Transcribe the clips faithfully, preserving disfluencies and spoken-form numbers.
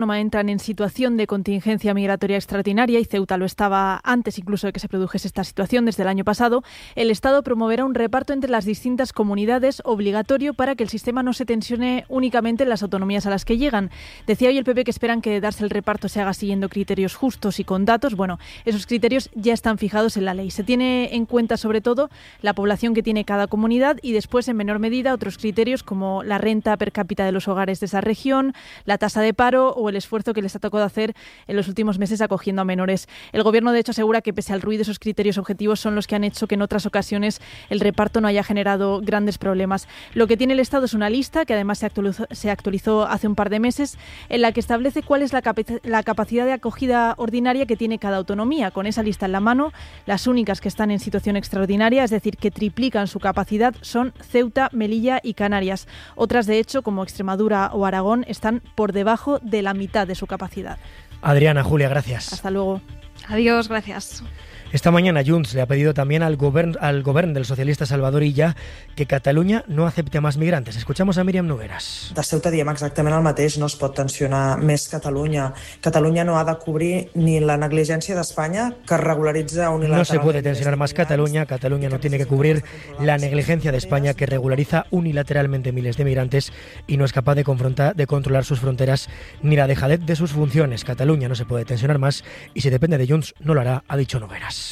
entran en situación de contingencia migratoria extraordinaria, y Ceuta lo estaba antes incluso de que se produjese esta situación desde el año pasado, el Estado promoverá un reparto entre las distintas comunidades obligatorio para que el sistema no se tensione únicamente en las autonomías a las que llegan. Decía hoy el P P que esperan que darse el reparto se haga siguiendo criterios justos y con datos. Bueno, esos criterios ya están fijados en la ley. Se tiene en cuenta sobre todo la población que tiene cada comunidad y después en menor medida otros criterios como la renta per cápita de los hogares de esa región, la tasa de paro o el esfuerzo que les ha tocado hacer en los últimos meses acogiendo a menores. El Gobierno, de hecho, asegura que pese al ruido, esos criterios objetivos son los que han hecho que en otras ocasiones el reparto no haya generado grandes problemas. Lo que tiene el Estado es una lista que además se actualizó, se actualizó hace un par de meses, en la que establece cuál es la, capac- la capacidad de acogida ordinaria que tiene cada autonomía. Con esa lista en la mano, las únicas que están en situación extraordinaria, es decir, que triplican su capacidad, son Ceuta, Melilla y Canarias. Otras, de hecho, como Extremadura o Aragón, están por debajo de la mitad de su capacidad. Adriana, Julia, gracias. Hasta luego. Adiós, gracias. Esta mañana Junts le ha pedido también al govern, al govern del socialista Salvador Illa que Catalunya no acepte más migrantes. Escuchamos a Míriam Nogueras. De Ceuta diem exactament el mateix, no es pot tensionar més Catalunya. Catalunya no ha de cobrir ni la negligència d'Espanya, que regularitza unilateralmente. No se puede tensionar más Cataluña. Cataluña no tiene que cubrir la negligencia de España, que regulariza unilateralmente miles de migrantes y no es capaz de confrontar, de controlar sus fronteras ni la dejadez de sus funciones. Cataluña no se puede tensionar más y si depende de Junts no lo hará, ha dicho Nogueras.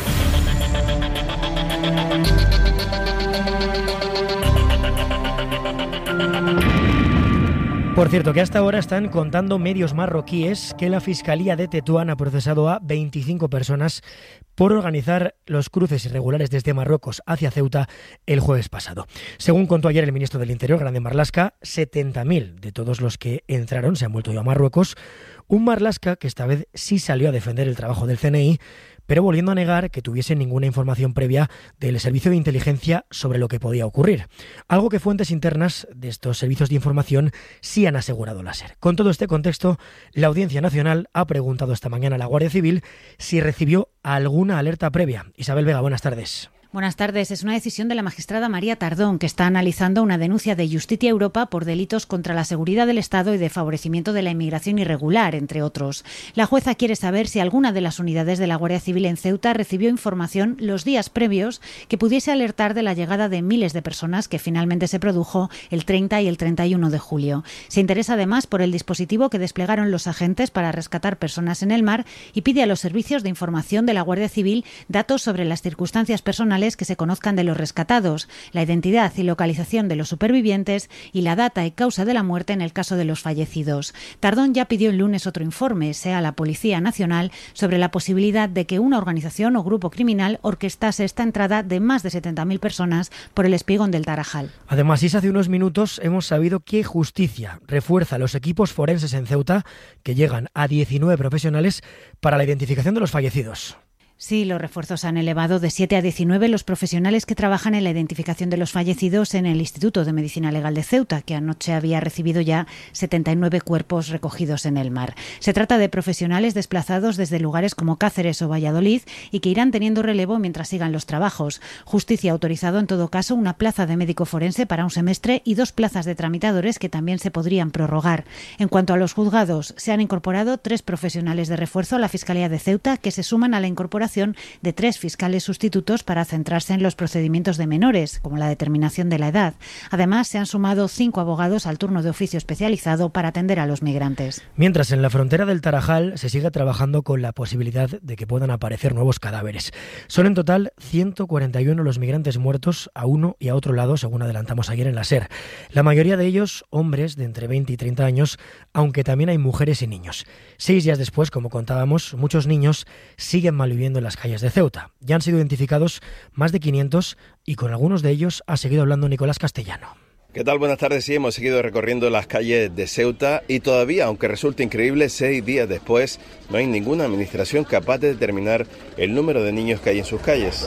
Por cierto, que hasta ahora están contando medios marroquíes que la Fiscalía de Tetuán ha procesado a veinticinco personas por organizar los cruces irregulares desde Marruecos hacia Ceuta el jueves pasado. Según contó ayer el ministro del Interior, Grande Marlaska, setenta mil de todos los que entraron se han vuelto a Marruecos. Un Marlaska que esta vez sí salió a defender el trabajo del C N I, pero volviendo a negar que tuviese ninguna información previa del servicio de inteligencia sobre lo que podía ocurrir. Algo que fuentes internas de estos servicios de información sí han asegurado la SER. Con todo este contexto, la Audiencia Nacional ha preguntado esta mañana a la Guardia Civil si recibió alguna alerta previa. Isabel Vega, buenas tardes. Buenas tardes. Es una decisión de la magistrada María Tardón, que está analizando una denuncia de Justicia Europa por delitos contra la seguridad del Estado y de favorecimiento de la inmigración irregular, entre otros. La jueza quiere saber si alguna de las unidades de la Guardia Civil en Ceuta recibió información los días previos que pudiese alertar de la llegada de miles de personas que finalmente se produjo el treinta y el treinta y uno de julio. Se interesa además por el dispositivo que desplegaron los agentes para rescatar personas en el mar y pide a los servicios de información de la Guardia Civil datos sobre las circunstancias personales que se conozcan de los rescatados, la identidad y localización de los supervivientes y la data y causa de la muerte en el caso de los fallecidos. Tardón ya pidió el lunes otro informe, sea a la Policía Nacional, sobre la posibilidad de que una organización o grupo criminal orquestase esta entrada de más de setenta mil personas por el espigón del Tarajal. Además, y hace unos minutos hemos sabido que Justicia refuerza los equipos forenses en Ceuta, que llegan a diecinueve profesionales para la identificación de los fallecidos. Sí, los refuerzos han elevado de siete a diecinueve los profesionales que trabajan en la identificación de los fallecidos en el Instituto de Medicina Legal de Ceuta, que anoche había recibido ya setenta y nueve cuerpos recogidos en el mar. Se trata de profesionales desplazados desde lugares como Cáceres o Valladolid y que irán teniendo relevo mientras sigan los trabajos. Justicia ha autorizado en todo caso una plaza de médico forense para un semestre y dos plazas de tramitadores que también se podrían prorrogar. En cuanto a los juzgados, se han incorporado tres profesionales de refuerzo a la Fiscalía de Ceuta, que se suman a la incorporación de tres fiscales sustitutos para centrarse en los procedimientos de menores, como la determinación de la edad. Además, se han sumado cinco abogados al turno de oficio especializado para atender a los migrantes. Mientras, en la frontera del Tarajal se sigue trabajando con la posibilidad de que puedan aparecer nuevos cadáveres. Son en total ciento cuarenta y uno los migrantes muertos a uno y a otro lado, según adelantamos ayer en la SER. La mayoría de ellos hombres de entre veinte y treinta años, aunque también hay mujeres y niños. Seis días después, como contábamos, muchos niños siguen malviviendo en las calles de Ceuta. Ya han sido identificados más de quinientos y con algunos de ellos ha seguido hablando Nicolás Castellano. ¿Qué tal? Buenas tardes. Sí, hemos seguido recorriendo las calles de Ceuta y todavía, aunque resulte increíble, seis días después no hay ninguna administración capaz de determinar el número de niños que hay en sus calles.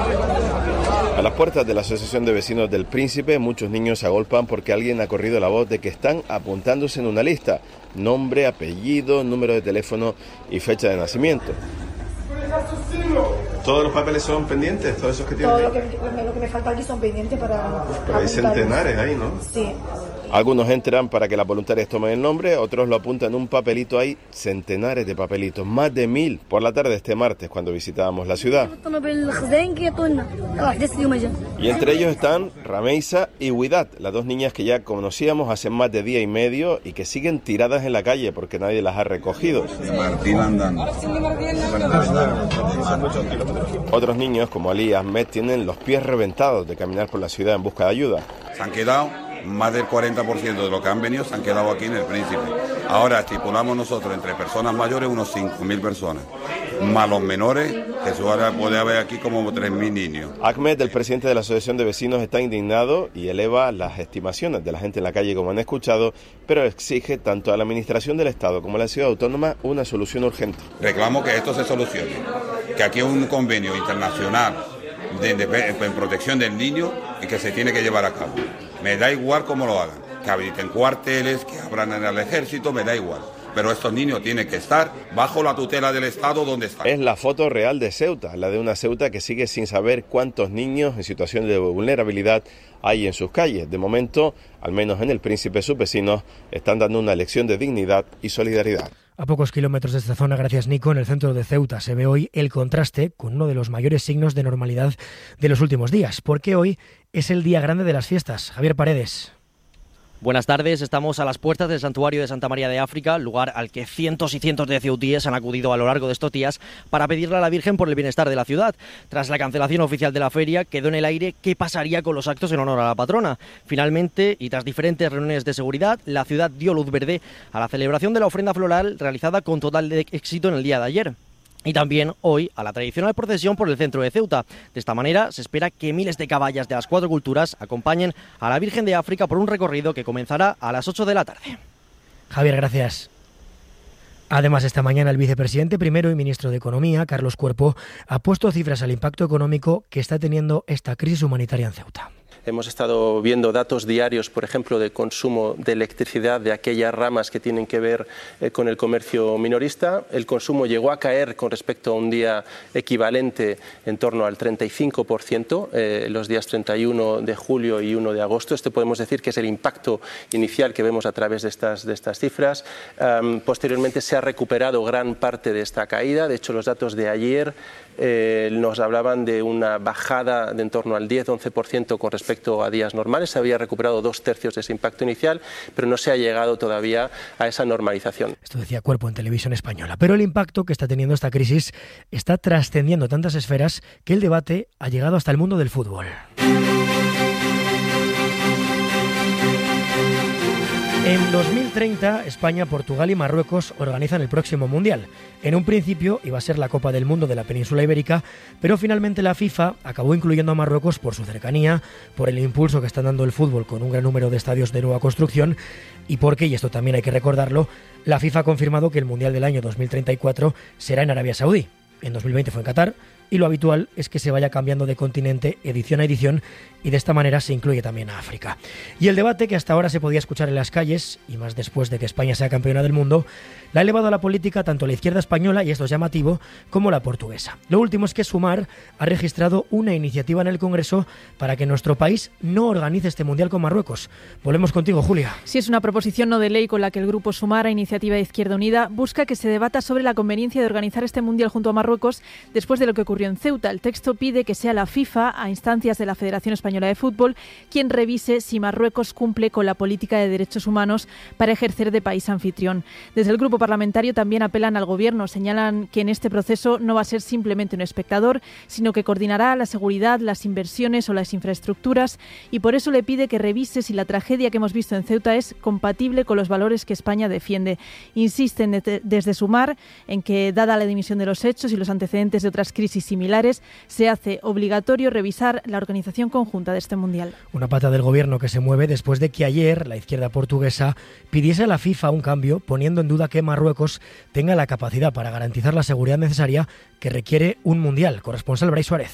A las puertas de la Asociación de Vecinos del Príncipe, muchos niños se agolpan porque alguien ha corrido la voz de que están apuntándose en una lista: nombre, apellido, número de teléfono y fecha de nacimiento. ¿Todos los papeles son pendientes? ¿Todos esos que tienen? Todo lo que, lo que me falta aquí son pendientes para... Pero hay centenares ahí, ¿no? Sí. Algunos entran para que las voluntarias tomen el nombre, otros lo apuntan en un papelito. Hay centenares de papelitos, más de mil, por la tarde de este martes cuando visitábamos la ciudad. Y entre ellos están Rameisa y Huidat, las dos niñas que ya conocíamos hace más de día y medio y que siguen tiradas en la calle porque nadie las ha recogido. Otros niños como Ali y Ahmed tienen los pies reventados de caminar por la ciudad en busca de ayuda. Se han quedado, más del cuarenta por ciento de los que han venido se han quedado aquí en el Príncipe. Ahora estipulamos nosotros entre personas mayores unos cinco mil personas, más los menores, que se puede haber aquí como tres mil niños. Ahmed, el presidente de la Asociación de Vecinos, está indignado y eleva las estimaciones de la gente en la calle, como han escuchado, pero exige tanto a la Administración del Estado como a la Ciudad Autónoma una solución urgente. Reclamo que esto se solucione, que aquí hay un convenio internacional de, de, de, en protección del niño y que se tiene que llevar a cabo. Me da igual cómo lo hagan, que habiliten cuarteles, que abran en el ejército, me da igual. Pero estos niños tienen que estar bajo la tutela del Estado donde están. Es la foto real de Ceuta, la de una Ceuta que sigue sin saber cuántos niños en situación de vulnerabilidad hay en sus calles. De momento, al menos en el Príncipe, sus vecinos están dando una lección de dignidad y solidaridad. A pocos kilómetros de esta zona, gracias Nico, en el centro de Ceuta se ve hoy el contraste con uno de los mayores signos de normalidad de los últimos días, porque hoy es el día grande de las fiestas. Javier Paredes. Buenas tardes, estamos a las puertas del santuario de Santa María de África, lugar al que cientos y cientos de ceutíes han acudido a lo largo de estos días para pedirle a la Virgen por el bienestar de la ciudad. Tras la cancelación oficial de la feria, quedó en el aire qué pasaría con los actos en honor a la patrona. Finalmente, y tras diferentes reuniones de seguridad, la ciudad dio luz verde a la celebración de la ofrenda floral realizada con total éxito en el día de ayer. Y también hoy a la tradicional procesión por el centro de Ceuta. De esta manera se espera que miles de caballas de las cuatro culturas acompañen a la Virgen de África por un recorrido que comenzará a las ocho de la tarde. Javier, gracias. Además, esta mañana el vicepresidente primero y ministro de Economía, Carlos Cuerpo, ha puesto cifras al impacto económico que está teniendo esta crisis humanitaria en Ceuta. Hemos estado viendo datos diarios, por ejemplo, de consumo de electricidad de aquellas ramas que tienen que ver eh, con el comercio minorista. El consumo llegó a caer con respecto a un día equivalente en torno al treinta y cinco por ciento, eh, los días treinta y uno de julio y uno de agosto. Este podemos decir que es el impacto inicial que vemos a través de estas, de estas cifras. Um, posteriormente se ha recuperado gran parte de esta caída. De hecho, los datos de ayer eh, nos hablaban de una bajada de en torno al diez a once por ciento con respecto a días normales. Se había recuperado dos tercios de ese impacto inicial, pero no se ha llegado todavía a esa normalización. Esto decía Cuerpo en Televisión Española. Pero el impacto que está teniendo esta crisis está trascendiendo tantas esferas que el debate ha llegado hasta el mundo del fútbol. En dos mil treinta, España, Portugal y Marruecos organizan el próximo Mundial. En un principio iba a ser la Copa del Mundo de la península ibérica, pero finalmente la FIFA acabó incluyendo a Marruecos por su cercanía, por el impulso que está dando el fútbol con un gran número de estadios de nueva construcción y porque, y esto también hay que recordarlo, la FIFA ha confirmado que el Mundial del año dos mil treinta y cuatro será en Arabia Saudí. En dos mil veinte fue en Qatar y lo habitual es que se vaya cambiando de continente edición a edición y de esta manera se incluye también a África. Y el debate que hasta ahora se podía escuchar en las calles, y más después de que España sea campeona del mundo, la ha elevado a la política tanto la izquierda española, y esto es llamativo, como la portuguesa. Lo último es que Sumar ha registrado una iniciativa en el Congreso para que nuestro país no organice este Mundial con Marruecos. Volvemos contigo, Julia. Sí, es una proposición no de ley con la que el Grupo Sumar, a Iniciativa de Izquierda Unida, busca que se debata sobre la conveniencia de organizar este Mundial junto a Marruecos después de lo que ocurrió en Ceuta. El texto pide que sea la FIFA, a instancias de la Federación Española de Fútbol, quien revise si Marruecos cumple con la política de derechos humanos para ejercer de país anfitrión. Desde el grupo parlamentario también apelan al Gobierno, señalan que en este proceso no va a ser simplemente un espectador, sino que coordinará la seguridad, las inversiones o las infraestructuras, y por eso le pide que revise si la tragedia que hemos visto en Ceuta es compatible con los valores que España defiende. Insisten de- desde Sumar en que, dada la dimisión de los hechos y los antecedentes de otras crisis similares, se hace obligatorio revisar la organización conjunta de este Mundial. Una pata del Gobierno que se mueve después de que ayer la izquierda portuguesa pidiese a la FIFA un cambio, poniendo en duda que Marruecos tenga la capacidad para garantizar la seguridad necesaria que requiere un Mundial. Corresponsal Brais Suárez.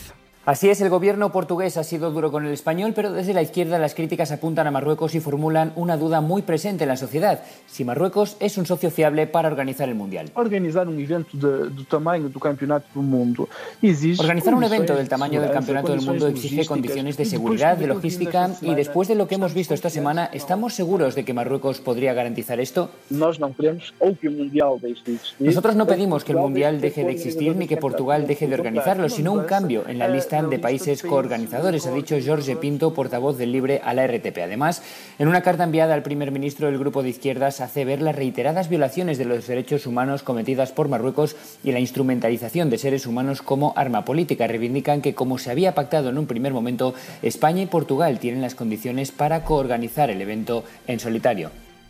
Así es, el gobierno portugués ha sido duro con el español, pero desde la izquierda las críticas apuntan a Marruecos y formulan una duda muy presente en la sociedad: si Marruecos es un socio fiable para organizar el Mundial. Organizar un evento de, de tamaño del Campeonato del Mundo exige Organizar un evento del tamaño del Campeonato del Mundo exige condiciones de seguridad, de logística, y después de lo que hemos visto esta semana, ¿estamos seguros de que Marruecos podría garantizar esto? Nosotros no pedimos que el Mundial deje de existir ni que Portugal deje de organizarlo, sino un cambio en la lista de países coorganizadores, ha dicho Jorge Pinto, portavoz del Libre a la R T P. Además, en una carta enviada al primer ministro, el grupo de izquierdas hace ver las reiteradas violaciones de los derechos humanos cometidas por Marruecos y la instrumentalización de seres humanos como arma política. Reivindican que, como se había pactado en un primer momento, España y Portugal tienen las condiciones para coorganizar el evento en solitario.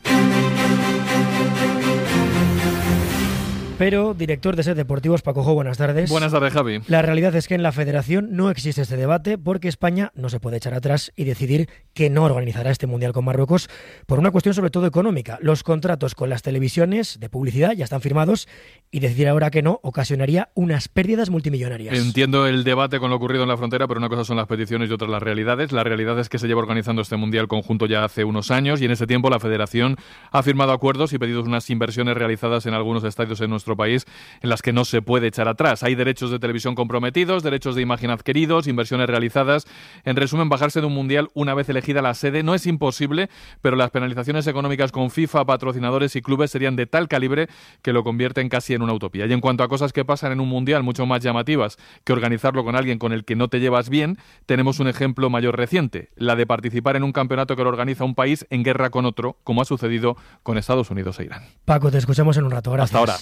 Pero, director de S E D Deportivos, Paco Jo, buenas tardes. Buenas tardes, Javi. La realidad es que en la Federación no existe este debate porque España no se puede echar atrás y decidir que no organizará este Mundial con Marruecos por una cuestión sobre todo económica. Los contratos con las televisiones de publicidad ya están firmados y decidir ahora que no ocasionaría unas pérdidas multimillonarias. Entiendo el debate con lo ocurrido en la frontera, pero una cosa son las peticiones y otra las realidades. La realidad es que se lleva organizando este Mundial conjunto ya hace unos años y en ese tiempo la Federación ha firmado acuerdos y pedido unas inversiones realizadas en algunos estadios en nuestro país en las que no se puede echar atrás. Hay derechos de televisión comprometidos, derechos de imagen adquiridos, inversiones realizadas. En resumen, bajarse de un Mundial una vez elegida la sede no es imposible, pero las penalizaciones económicas con FIFA, patrocinadores y clubes serían de tal calibre que lo convierten casi en una utopía. Y en cuanto a cosas que pasan en un Mundial mucho más llamativas que organizarlo con alguien con el que no te llevas bien, tenemos un ejemplo mayor reciente, la de participar en un campeonato que lo organiza un país en guerra con otro, como ha sucedido con Estados Unidos e Irán. Paco, te escuchamos en un rato. Gracias. Hasta ahora.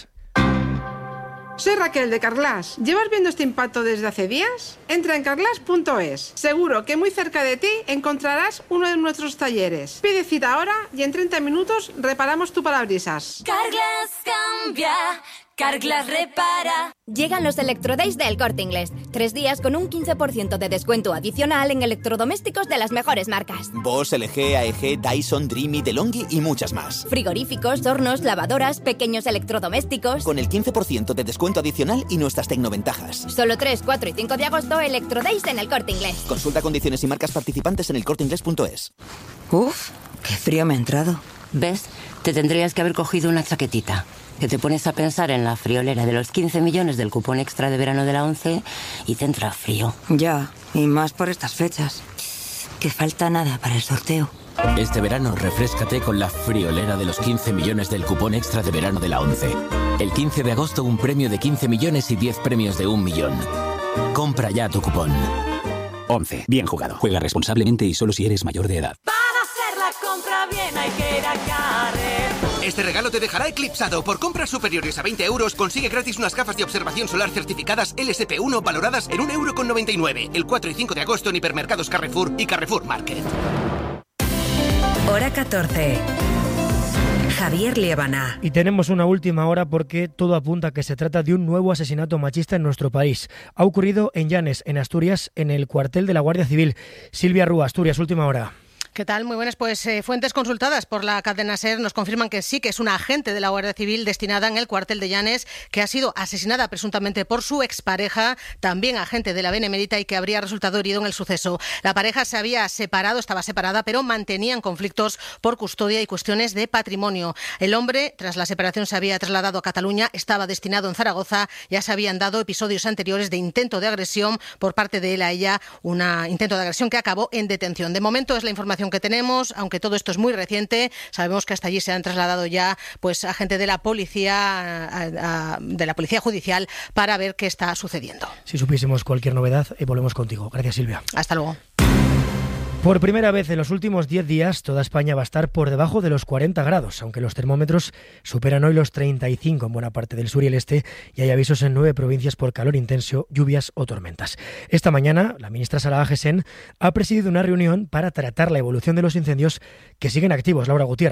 Soy Raquel de Carglass. ¿Llevas viendo este impacto desde hace días? Entra en carglass punto es. Seguro que muy cerca de ti encontrarás uno de nuestros talleres. Pide cita ahora y en treinta minutos reparamos tu parabrisas. Carglass cambia, Carglass repara. Llegan los Electrodays del Corte Inglés. Tres días con un quince por ciento de descuento adicional en electrodomésticos de las mejores marcas. Bosch, L G, A E G, Dyson, Dreamy, DeLonghi y muchas más. Frigoríficos, hornos, lavadoras, pequeños electrodomésticos. Con el quince por ciento de descuento adicional y nuestras tecnoventajas. Solo tres, cuatro y cinco de agosto, Electrodays en el Corte Inglés. Consulta condiciones y marcas participantes en el corte inglés punto es. Uf, qué frío me ha entrado. ¿Ves? Te tendrías que haber cogido una chaquetita. Que te pones a pensar en la friolera de los quince millones del cupón extra de verano de la ONCE y te entra frío. Ya, y más por estas fechas. Que falta nada para el sorteo. Este verano refréscate con la friolera de los quince millones del cupón extra de verano de la ONCE. El quince de agosto un premio de quince millones y diez premios de un millón. Compra ya tu cupón. ONCE. Bien jugado. Juega responsablemente y solo si eres mayor de edad. Para hacer la compra bien hay que ir a Carrer. Este regalo te dejará eclipsado. Por compras superiores a veinte euros, consigue gratis unas gafas de observación solar certificadas L S P uno valoradas en un euro con noventa y nueve. El cuatro y cinco de agosto en hipermercados Carrefour y Carrefour Market. Hora catorce. Javier Liébana. Y tenemos una última hora porque todo apunta a que se trata de un nuevo asesinato machista en nuestro país. Ha ocurrido en Llanes, en Asturias, en el cuartel de la Guardia Civil. Silvia Rúa, Asturias, última hora. ¿Qué tal? Muy buenas. Pues eh, fuentes consultadas por la cadena SER nos confirman que sí, que es una agente de la Guardia Civil destinada en el cuartel de Llanes, que ha sido asesinada presuntamente por su expareja, también agente de la Benemérita, y que habría resultado herido en el suceso. La pareja se había separado, estaba separada, pero mantenían conflictos por custodia y cuestiones de patrimonio. El hombre, tras la separación, se había trasladado a Cataluña, estaba destinado en Zaragoza, ya se habían dado episodios anteriores de intento de agresión por parte de él a ella, un intento de agresión que acabó en detención. De momento es la información que tenemos, aunque todo esto es muy reciente. Sabemos que hasta allí se han trasladado ya pues agentes de la policía a, a, de la policía judicial para ver qué está sucediendo. Si supiésemos cualquier novedad, eh, volvemos contigo. Gracias, Silvia. Hasta luego. Por primera vez en los últimos diez días, toda España va a estar por debajo de los cuarenta grados, aunque los termómetros superan hoy los treinta y cinco en buena parte del sur y el este, y hay avisos en nueve provincias por calor intenso, lluvias o tormentas. Esta mañana, la ministra Sara Agesen ha presidido una reunión para tratar la evolución de los incendios que siguen activos. Laura Gutiérrez.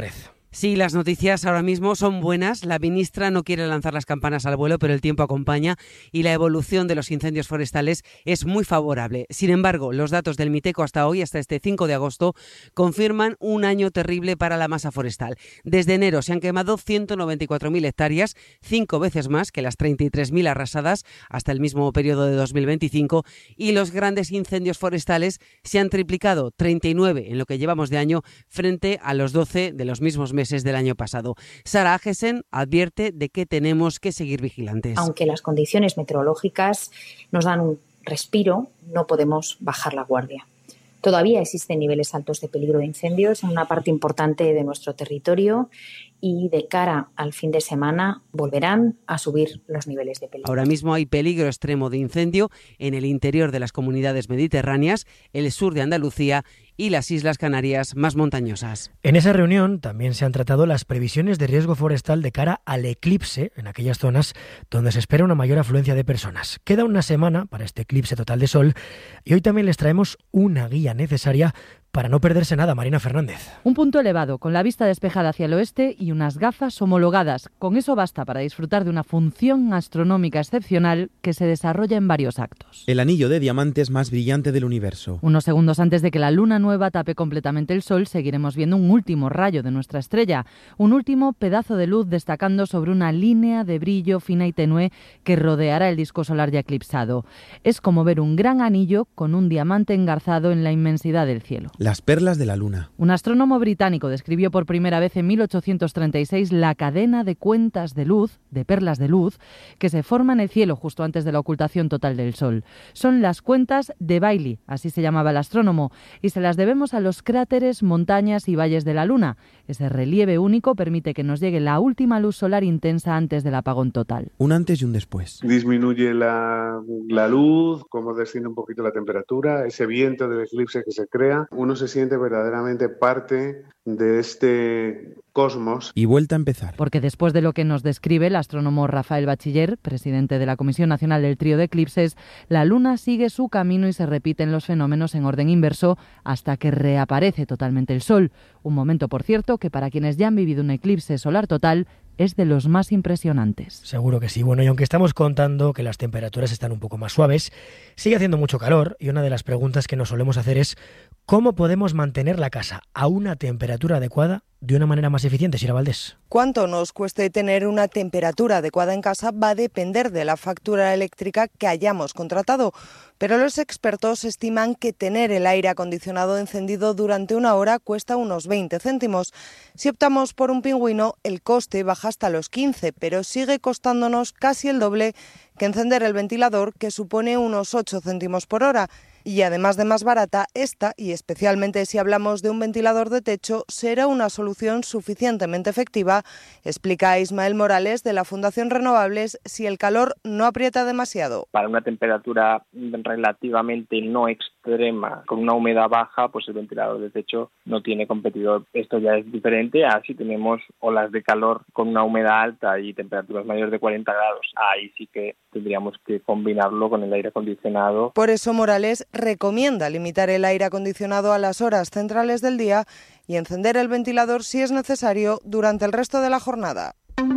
Sí, las noticias ahora mismo son buenas. La ministra no quiere lanzar las campanas al vuelo, pero el tiempo acompaña y la evolución de los incendios forestales es muy favorable. Sin embargo, los datos del Miteco hasta hoy, hasta este cinco de agosto, confirman un año terrible para la masa forestal. Desde enero se han quemado ciento noventa y cuatro mil hectáreas, cinco veces más que las treinta y tres mil arrasadas hasta el mismo periodo de dos mil veinticinco, y los grandes incendios forestales se han triplicado, treinta y nueve en lo que llevamos de año frente a los doce de los mismos meses meses del año pasado. Sara Agesen advierte de que tenemos que seguir vigilantes. Aunque las condiciones meteorológicas nos dan un respiro, no podemos bajar la guardia. Todavía existen niveles altos de peligro de incendios en una parte importante de nuestro territorio y de cara al fin de semana volverán a subir los niveles de peligro. Ahora mismo hay peligro extremo de incendio en el interior de las comunidades mediterráneas, el sur de Andalucía y las Islas Canarias más montañosas. En esa reunión también se han tratado las previsiones de riesgo forestal de cara al eclipse en aquellas zonas donde se espera una mayor afluencia de personas. Queda una semana para este eclipse total de sol y hoy también les traemos una guía necesaria para no perderse nada. Marina Fernández. Un punto elevado, con la vista despejada hacia el oeste y unas gafas homologadas. Con eso basta para disfrutar de una función astronómica excepcional que se desarrolla en varios actos. El anillo de diamantes más brillante del universo. Unos segundos antes de que la luna nueva tape completamente el sol, seguiremos viendo un último rayo de nuestra estrella, un último pedazo de luz destacando sobre una línea de brillo fina y tenue que rodeará el disco solar ya eclipsado. Es como ver un gran anillo con un diamante engarzado en la inmensidad del cielo. Las perlas de la luna. Un astrónomo británico describió por primera vez en mil ochocientos treinta y seis la cadena de cuentas de luz, de perlas de luz, que se forma en el cielo justo antes de la ocultación total del sol. Son las cuentas de Bailey, así se llamaba el astrónomo, y se las debemos a los cráteres, montañas y valles de la luna. Ese relieve único permite que nos llegue la última luz solar intensa antes del apagón total. Un antes y un después. Disminuye la, la luz, como desciende un poquito la temperatura, ese viento del eclipse que se crea. Uno se siente verdaderamente parte de este cosmos. Y vuelta a empezar. Porque después de lo que nos describe el astrónomo Rafael Bachiller, presidente de la Comisión Nacional del Trío de Eclipses, la luna sigue su camino y se repiten los fenómenos en orden inverso hasta que reaparece totalmente el sol. Un momento, por cierto, que para quienes ya han vivido un eclipse solar total es de los más impresionantes. Seguro que sí. Bueno, y aunque estamos contando que las temperaturas están un poco más suaves, sigue haciendo mucho calor y una de las preguntas que nos solemos hacer es ¿cómo podemos mantener la casa a una temperatura adecuada de una manera más eficiente, Sira Valdés? Cuánto nos cueste tener una temperatura adecuada en casa va a depender de la factura eléctrica que hayamos contratado, pero los expertos estiman que tener el aire acondicionado encendido durante una hora cuesta unos veinte céntimos. Si optamos por un pingüino, el coste baja hasta los quince, pero sigue costándonos casi el doble que encender el ventilador, que supone unos ocho céntimos por hora. Y además de más barata, esta, y especialmente si hablamos de un ventilador de techo, será una solución suficientemente efectiva, explica Ismael Morales de la Fundación Renovables, si el calor no aprieta demasiado. Para una temperatura relativamente no extrema, con una humedad baja, pues el ventilador de techo no tiene competidor. Esto ya es diferente a si tenemos olas de calor con una humedad alta y temperaturas mayores de cuarenta grados. Ahí sí que tendríamos que combinarlo con el aire acondicionado. Por eso Morales recomienda limitar el aire acondicionado a las horas centrales del día y encender el ventilador si es necesario durante el resto de la jornada.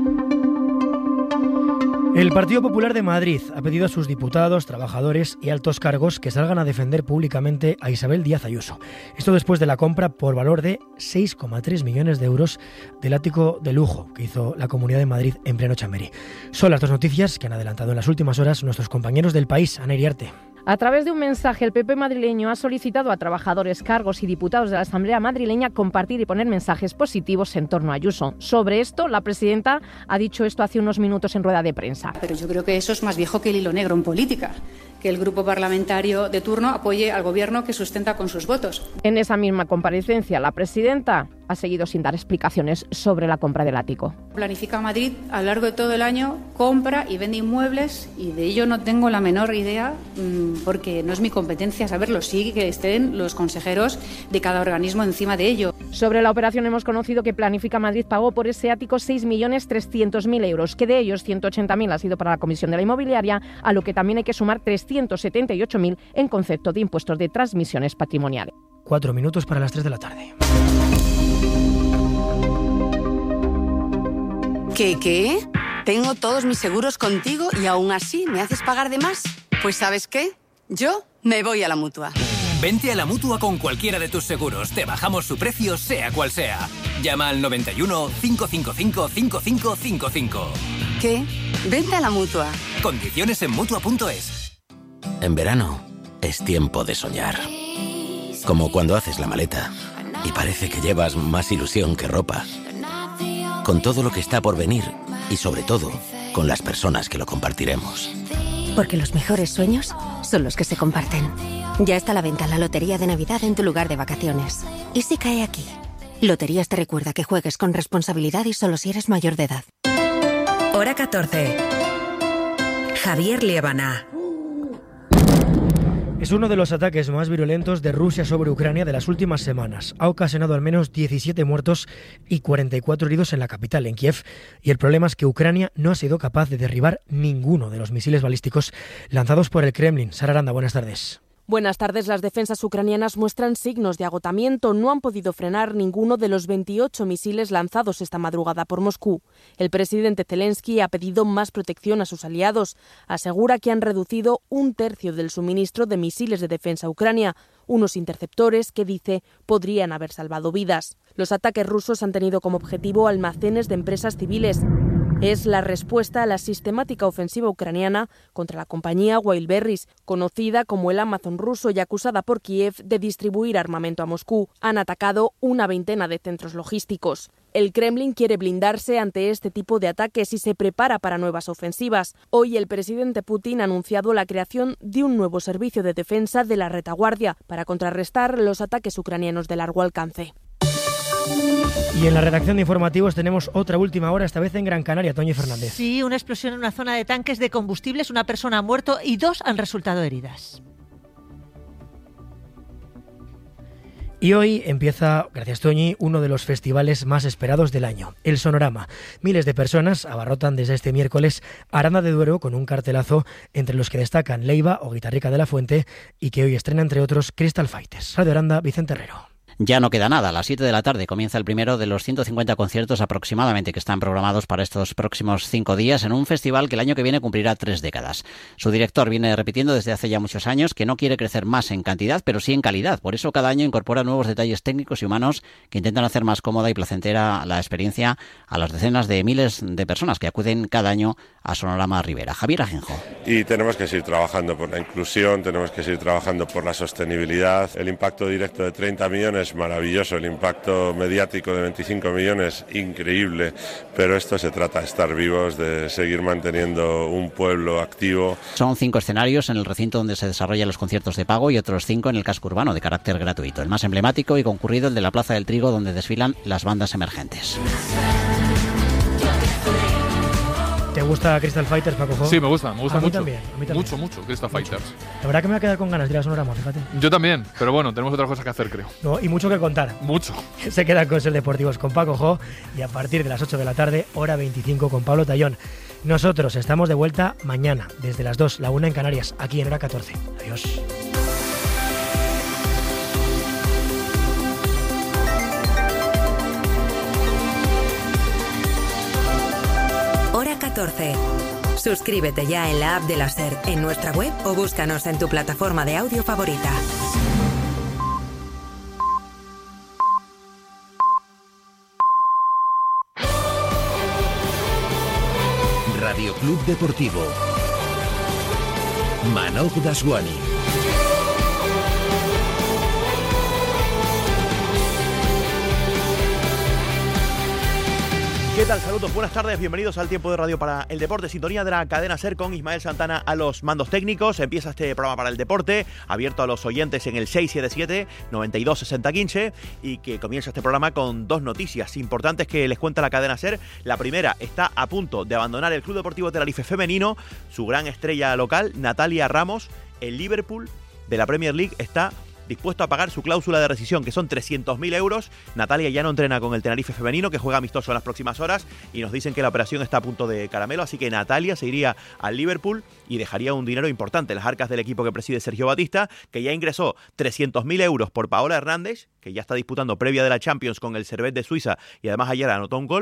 El Partido Popular de Madrid ha pedido a sus diputados, trabajadores y altos cargos que salgan a defender públicamente a Isabel Díaz Ayuso. Esto después de la compra por valor de seis coma tres millones de euros del ático de lujo que hizo la Comunidad de Madrid en pleno Chamberí. Son las dos noticias que han adelantado en las últimas horas nuestros compañeros del País. Ana Iriarte. A través de un mensaje, el P P madrileño ha solicitado a trabajadores, cargos y diputados de la Asamblea madrileña compartir y poner mensajes positivos en torno a Ayuso. Sobre esto, la presidenta ha dicho esto hace unos minutos en rueda de prensa. Pero yo creo que eso es más viejo que el hilo negro en política, que el grupo parlamentario de turno apoye al gobierno que sustenta con sus votos. En esa misma comparecencia, la presidenta ha seguido sin dar explicaciones sobre la compra del ático. Planifica Madrid a lo largo de todo el año, compra y vende inmuebles y de ello no tengo la menor idea porque no es mi competencia saberlo, sí que estén los consejeros de cada organismo encima de ello. Sobre la operación hemos conocido que Planifica Madrid pagó por ese ático seis millones trescientos mil euros, que de ellos ciento ochenta mil ha sido para la Comisión de la Inmobiliaria, a lo que también hay que sumar trescientos setenta y ocho mil en concepto de impuestos de transmisiones patrimoniales. Cuatro minutos para las tres de la tarde. ¿Qué qué? Tengo todos mis seguros contigo y aún así me haces pagar de más. Pues ¿sabes qué? Yo me voy a la Mutua. Vente a la Mutua con cualquiera de tus seguros. Te bajamos su precio, sea cual sea. Llama al noventa y uno, cinco cinco cinco, cinco cinco cinco cinco. ¿Qué? Vente a la Mutua. Condiciones en Mutua punto es. En verano es tiempo de soñar. Como cuando haces la maleta y parece que llevas más ilusión que ropa. Con todo lo que está por venir y sobre todo con las personas que lo compartiremos. Porque los mejores sueños son los que se comparten. Ya está a la venta la Lotería de Navidad en tu lugar de vacaciones. ¿Y si cae aquí? Loterías te recuerda que juegues con responsabilidad y solo si eres mayor de edad. Hora catorce. Javier Liébana. Es uno de los ataques más virulentos de Rusia sobre Ucrania de las últimas semanas. Ha ocasionado al menos diecisiete muertos y cuarenta y cuatro heridos en la capital, en Kiev. Y el problema es que Ucrania no ha sido capaz de derribar ninguno de los misiles balísticos lanzados por el Kremlin. Sara Aranda, buenas tardes. Buenas tardes. Las defensas ucranianas muestran signos de agotamiento. No han podido frenar ninguno de los veintiocho misiles lanzados esta madrugada por Moscú. El presidente Zelensky ha pedido más protección a sus aliados. Asegura que han reducido un tercio del suministro de misiles de defensa a Ucrania, unos interceptores que dice podrían haber salvado vidas. Los ataques rusos han tenido como objetivo almacenes de empresas civiles. Es la respuesta a la sistemática ofensiva ucraniana contra la compañía Wildberries, conocida como el Amazon ruso y acusada por Kiev de distribuir armamento a Moscú. Han atacado una veintena de centros logísticos. El Kremlin quiere blindarse ante este tipo de ataques y se prepara para nuevas ofensivas. Hoy el presidente Putin ha anunciado la creación de un nuevo servicio de defensa de la retaguardia para contrarrestar los ataques ucranianos de largo alcance. Y en la redacción de informativos tenemos otra última hora, esta vez en Gran Canaria. Toñi Fernández. Sí, una explosión en una zona de tanques de combustibles, una persona ha muerto y dos han resultado heridas. Y hoy empieza, gracias Toñi, uno de los festivales más esperados del año, el Sonorama. Miles de personas abarrotan desde este miércoles Aranda de Duero con un cartelazo entre los que destacan Leiva o Guitarrica de la Fuente y que hoy estrena entre otros Crystal Fighters. Radio Aranda, Vicente Herrero. Ya no queda nada. A las siete de la tarde comienza el primero de los ciento cincuenta conciertos aproximadamente que están programados para estos próximos cinco días en un festival que el año que viene cumplirá tres décadas. Su director viene repitiendo desde hace ya muchos años que no quiere crecer más en cantidad, pero sí en calidad. Por eso cada año incorpora nuevos detalles técnicos y humanos que intentan hacer más cómoda y placentera la experiencia a las decenas de miles de personas que acuden cada año a Sonorama Rivera. Javier Ajenjo. Y tenemos que seguir trabajando por la inclusión, tenemos que seguir trabajando por la sostenibilidad. El impacto directo de treinta millones, maravilloso. El impacto mediático de veinticinco millones, increíble. Pero esto se trata de estar vivos, de seguir manteniendo un pueblo activo. Son cinco escenarios en el recinto donde se desarrollan los conciertos de pago y otros cinco en el casco urbano de carácter gratuito. El más emblemático y concurrido, el de la Plaza del Trigo, donde desfilan las bandas emergentes. ¿Te gusta Crystal Fighters, Paco Jo? Sí, me gusta, me gusta a mucho. Mí también, a mí también. Mucho, mucho, Crystal mucho. Fighters. La verdad que me voy a quedar con ganas de ir a Sonorama, fíjate. Yo también, pero bueno, tenemos otras cosas que hacer, creo. No, y mucho que contar. Mucho. Se quedan con Ser Deportivos con Paco Jo y a partir de las ocho de la tarde, hora veinticinco con Pablo Tallón. Nosotros estamos de vuelta mañana, desde las dos, la una en Canarias, aquí en Hora catorce. Adiós. Hora catorce. Suscríbete ya en la app de la SER, en nuestra web o búscanos en tu plataforma de audio favorita. Radio Club Deportivo. Manoj Daswani. ¿Qué tal? Saludos, buenas tardes, bienvenidos al Tiempo de Radio para el Deporte, sintonía de la cadena SER con Ismael Santana a los mandos técnicos. Empieza este programa para el deporte, abierto a los oyentes en el seis siete siete, noventa y dos, sesenta, quince, y que comienza este programa con dos noticias importantes que les cuenta la cadena SER. La primera, está a punto de abandonar el Club Deportivo Tenerife femenino, su gran estrella local, Natalia Ramos. El Liverpool de la Premier League está dispuesto a pagar su cláusula de rescisión, que son trescientos mil euros. Natalia ya no entrena con el Tenerife femenino, que juega amistoso en las próximas horas, y nos dicen que la operación está a punto de caramelo, así que Natalia se iría al Liverpool y dejaría un dinero importante en las arcas del equipo que preside Sergio Batista, que ya ingresó trescientos mil euros por Paola Hernández, que ya está disputando previa de la Champions con el Servette de Suiza y además ayer anotó un gol.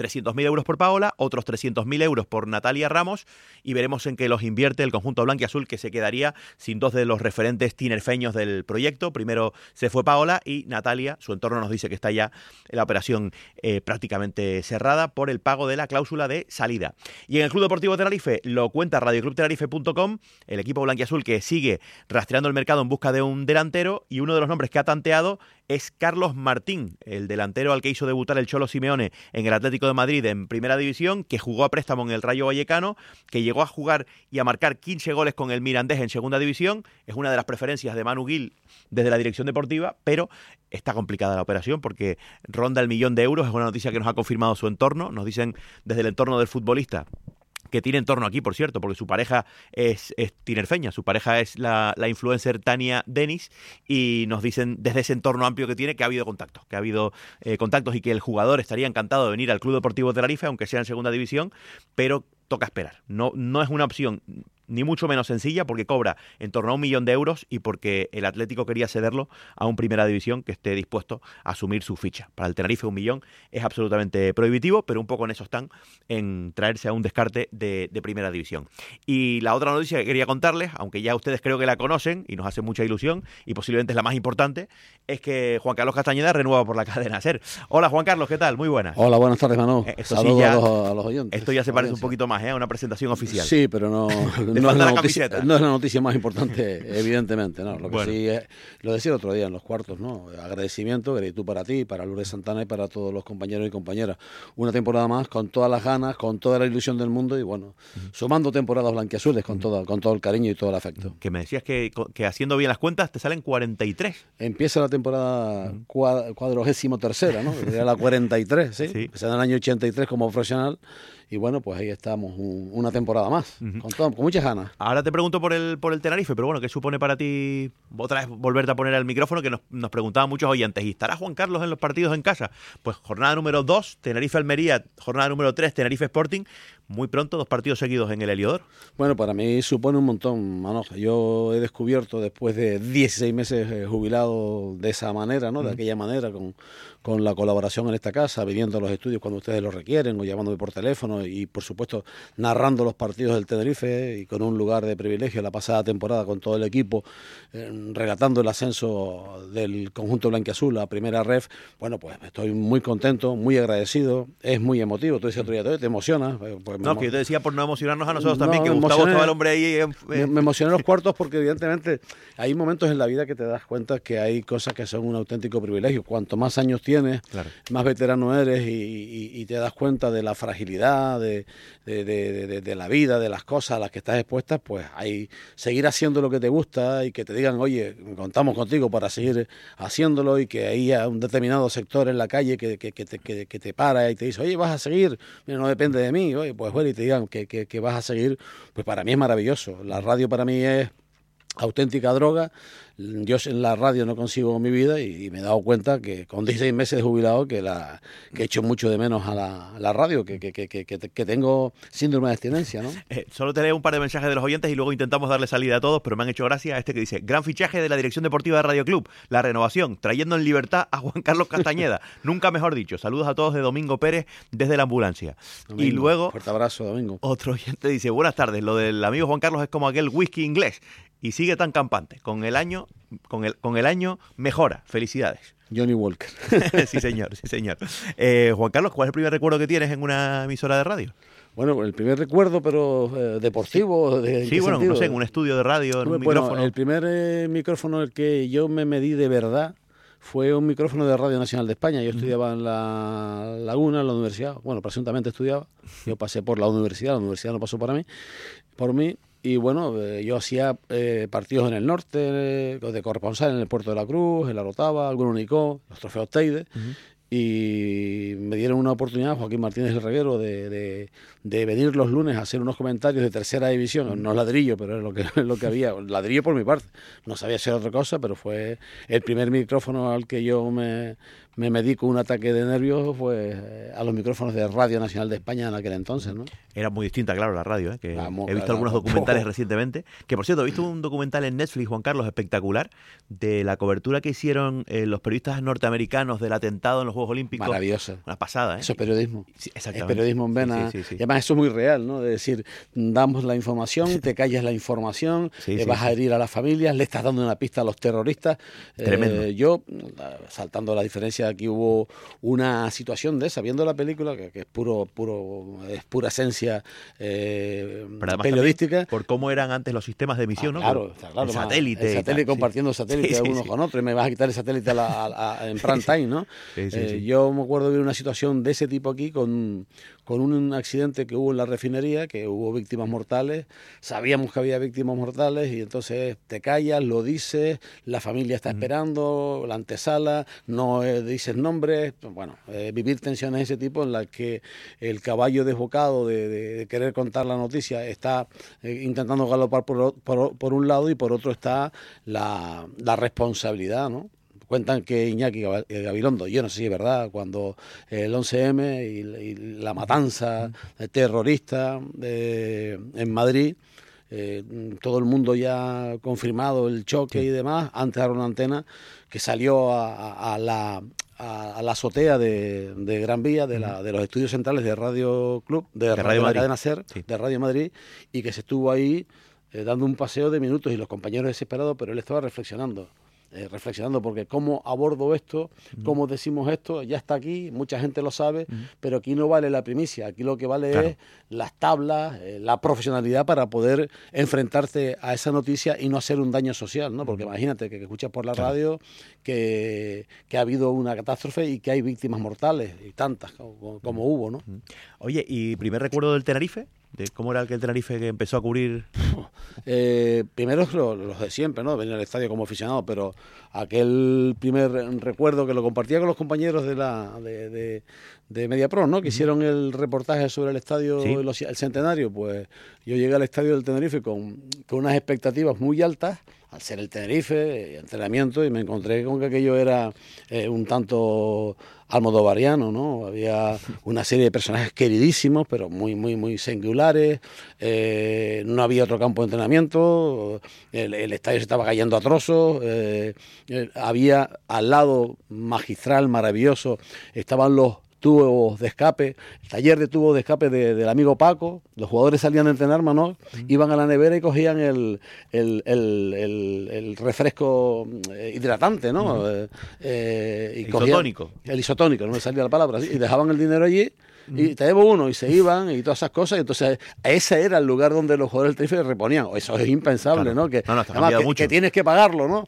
trescientos mil euros por Paola, otros trescientos mil euros por Natalia Ramos, y veremos en qué los invierte el conjunto blanquiazul, que se quedaría sin dos de los referentes tinerfeños del proyecto. Primero se fue Paola y Natalia, su entorno nos dice que está ya la operación eh, prácticamente cerrada por el pago de la cláusula de salida. Y en el Club Deportivo Tenerife lo cuenta radio club tenerife punto com, el equipo blanquiazul que sigue rastreando el mercado en busca de un delantero, y uno de los nombres que ha tanteado es Carlos Martín, el delantero al que hizo debutar el Cholo Simeone en el Atlético de Madrid en Primera División, que jugó a préstamo en el Rayo Vallecano, que llegó a jugar y a marcar quince goles con el Mirandés en Segunda División. Es una de las preferencias de Manu Gil desde la dirección deportiva, pero está complicada la operación porque ronda el millón de euros. Es una noticia que nos ha confirmado su entorno. Nos dicen desde el entorno del futbolista, que tiene entorno aquí, por cierto, porque su pareja es, es tinerfeña, su pareja es la, la influencer Tania Denis, y nos dicen desde ese entorno amplio que tiene que ha habido contactos, que ha habido eh, contactos y que el jugador estaría encantado de venir al Club Deportivo Tenerife, aunque sea en Segunda División, pero toca esperar. No, no es una opción ni mucho menos sencilla, porque cobra en torno a un millón de euros y porque el Atlético quería cederlo a un Primera División que esté dispuesto a asumir su ficha. Para el Tenerife un millón es absolutamente prohibitivo, pero un poco en eso están, en traerse a un descarte de, de Primera División. Y la otra noticia que quería contarles, aunque ya ustedes creo que la conocen y nos hace mucha ilusión y posiblemente es la más importante, es que Juan Carlos Castañeda renueva por la cadena SER. Hola Juan Carlos, ¿qué tal? Muy buenas. Hola, buenas tardes, Manu. Eh, eso Saludos sí, ya, a, los, a los oyentes. Esto ya se parece un poquito más, ¿eh? A una presentación oficial. Sí, pero no, no, es la noticia, no es la noticia más importante, evidentemente. No. Lo que bueno. sí es, lo decía el otro día en los cuartos, ¿no? Agradecimiento, gratitud para ti, para Lourdes Santana y para todos los compañeros y compañeras. Una temporada más con todas las ganas, con toda la ilusión del mundo y bueno, uh-huh. sumando temporadas blanquiazules con, uh-huh. todo, con todo el cariño y todo el afecto. Que me decías que, que haciendo bien las cuentas te salen cuarenta y tres. Empieza la temporada uh-huh. cuadragésimo tercera, ¿no? Era la cuarenta y tres, ¿sí? sí. Empecé en el año ochenta y tres como profesional. Y bueno, pues ahí estamos, un, una temporada más, uh-huh. con, todo, con muchas ganas. Ahora te pregunto por el por el Tenerife, pero bueno, ¿qué supone para ti otra vez volverte a poner al micrófono? Que nos, nos preguntaban muchos oyentes, ¿y estará Juan Carlos en los partidos en casa? Pues jornada número dos, Tenerife-Almería, jornada número tres, Tenerife-Sporting. Muy pronto, dos partidos seguidos en el Heliodoro. Bueno, para mí supone un montón, Manoja. Yo he descubierto después de dieciséis meses eh, jubilado de esa manera, ¿no? Uh-huh. De aquella manera, con, con la colaboración en esta casa, viniendo a los estudios cuando ustedes lo requieren o llamándome por teléfono y, por supuesto, narrando los partidos del Tenerife y con un lugar de privilegio la pasada temporada con todo el equipo, eh, relatando el ascenso del conjunto blanquiazul a Primera Ref. Bueno, pues estoy muy contento, muy agradecido, es muy emotivo. Tú decías otro día, te emocionas. Pues, no, que yo te decía por no emocionarnos a nosotros no, también, que Gustavo estaba el hombre ahí. Eh, me, me emocioné en los cuartos porque evidentemente hay momentos en la vida que te das cuenta que hay cosas que son un auténtico privilegio. Cuanto más años tienes, claro. más veterano eres y, y, y te das cuenta de la fragilidad de, de, de, de, de la vida, de las cosas a las que estás expuestas, pues hay seguir haciendo lo que te gusta y que te digan, oye, contamos contigo para seguir haciéndolo, y que haya un determinado sector en la calle que, que, que, te, que, que te para y te dice, oye, vas a seguir, mira, no depende de mí, oye, pues bueno, y te digan que, que, que vas a seguir, pues para mí es maravilloso. La radio para mí es auténtica droga. Yo en la radio no consigo mi vida y, y me he dado cuenta que con dieciséis meses de jubilado que, la, que he hecho mucho de menos a la, a la radio, que, que, que, que, que tengo síndrome de abstinencia, ¿no? Eh, solo te leo un par de mensajes de los oyentes y luego intentamos darle salida a todos, pero me han hecho gracia este que dice: gran fichaje de la dirección deportiva de Radio Club, la renovación, trayendo en libertad a Juan Carlos Castañeda. Nunca mejor dicho. Saludos a todos de Domingo Pérez desde la ambulancia. Domingo, y luego, fuerte abrazo, Domingo. Otro oyente dice: buenas tardes, lo del amigo Juan Carlos es como aquel whisky inglés y sigue tan campante. Con el año, con el, con el año mejora. Felicidades. Johnny Walker. sí, señor, sí, señor. Eh, Juan Carlos, ¿cuál es el primer recuerdo que tienes en una emisora de radio? Bueno, el primer recuerdo, pero eh, deportivo. ¿De sí, bueno, sentido? No sé, en un estudio de radio, en bueno, un micrófono. El primer eh, micrófono el que yo me medí de verdad fue un micrófono de Radio Nacional de España. Yo uh-huh. estudiaba en la Laguna, en la universidad. Bueno, presuntamente estudiaba. Yo pasé por la universidad, la universidad no pasó para mí, por mí. Y bueno, eh, yo hacía eh, partidos en el norte, eh, de corresponsal en el Puerto de la Cruz, en la Rotava, algún Unicó, los trofeos Teide. Uh-huh. Y me dieron una oportunidad, Joaquín Martínez el Reguero, de, de, de venir los lunes a hacer unos comentarios de tercera división, no ladrillo, pero era lo que, lo que había, ladrillo por mi parte, no sabía hacer otra cosa, pero fue el primer micrófono al que yo me, me medí con un ataque de nervios, fue a los micrófonos de Radio Nacional de España en aquel entonces, ¿no? Era muy distinta, claro, la radio, ¿eh? Que Vamos, he visto claro, algunos documentales oh. recientemente, que por cierto, he visto un documental en Netflix, Juan Carlos, espectacular, de la cobertura que hicieron eh, los periodistas norteamericanos del atentado en los Juegos Juegos Olímpicos. Maravillosa. Una pasada, ¿eh? Eso es periodismo. Sí, es exactamente. periodismo en vena. Sí, sí, sí, sí. Y además eso es muy real, ¿no? De decir, damos la información, te callas la información, sí, eh, sí, vas sí. a herir a las familias, le estás dando una pista a los terroristas. Tremendo. Eh, yo, saltando la diferencia, aquí hubo una situación de esa, viendo la película, que, que es puro, puro, es pura esencia eh, periodística. Por cómo eran antes los sistemas de emisión, Ah, ¿no? claro, Por, está claro. el satélite. El satélite compartiendo sí. satélite sí, sí, unos sí. con otros, y me vas a quitar el satélite a la, a, a, en prime time, ¿no? Sí, sí, eh, sí. Yo me acuerdo de ver una situación de ese tipo aquí con, con un accidente que hubo en la refinería, que hubo víctimas mortales, sabíamos que había víctimas mortales y entonces te callas, lo dices, la familia está esperando, la antesala, no eh, dices nombres, bueno, eh, vivir tensiones de ese tipo en las que el caballo desbocado de, de, de querer contar la noticia está eh, intentando galopar por, por, por un lado y por otro está la, la responsabilidad, ¿no? Cuentan que Iñaki Gabilondo, yo no sé si es verdad, cuando el once eme y, y la matanza terrorista eh, en Madrid, eh, todo el mundo ya confirmado el choque sí. y demás, antes era una antena que salió a, a, a la... a la azotea de, de Gran Vía, de, la, de los estudios centrales de Radio Club, de, de, Radio de la cadena SER, sí. de Radio Madrid, y que se estuvo ahí eh, dando un paseo de minutos y los compañeros desesperados, pero él estaba reflexionando. Eh, reflexionando porque cómo abordo esto, uh-huh. cómo decimos esto, ya está aquí, mucha gente lo sabe, uh-huh. pero aquí no vale la primicia, aquí lo que vale claro. es las tablas, eh, la profesionalidad para poder enfrentarte a esa noticia y no hacer un daño social, ¿no? Porque uh-huh. imagínate que, que escuchas por la claro. radio que, que ha habido una catástrofe y que hay víctimas mortales, y tantas como, como uh-huh. hubo, ¿no? Uh-huh. Oye, ¿y primer recuerdo del Tenerife? ¿De cómo era aquel Tenerife que empezó a cubrir? Eh, primero los, los de siempre, ¿no? Venir al estadio como aficionado, pero aquel primer recuerdo que lo compartía con los compañeros de la de, de, de Mediapro, ¿no? Que uh-huh. hicieron el reportaje sobre el estadio, ¿sí? los, el centenario, pues yo llegué al estadio del Tenerife con, con unas expectativas muy altas, al ser el Tenerife, entrenamiento, y me encontré con que aquello era eh, un tanto almodovariano, ¿no? Había una serie de personajes queridísimos, pero muy, muy, muy singulares, eh, no había otro campo de entrenamiento, el, el estadio se estaba cayendo a trozos, eh, eh, había al lado magistral, maravilloso, estaban los tubos de escape, el taller de tubos de escape de, del amigo Paco, los jugadores salían a entrenar, Manol, uh-huh. iban a la nevera y cogían el, el, el, el, el refresco hidratante, ¿no? Uh-huh. eh, eh, y el cogían, isotónico. El isotónico, no me salía la palabra, y dejaban el dinero allí, y te debo uno, y se iban, y todas esas cosas, y entonces ese era el lugar donde los jugadores del Tenerife reponían. Eso es impensable, claro. ¿no? Que, no, no, además, que, que tienes que pagarlo, ¿no?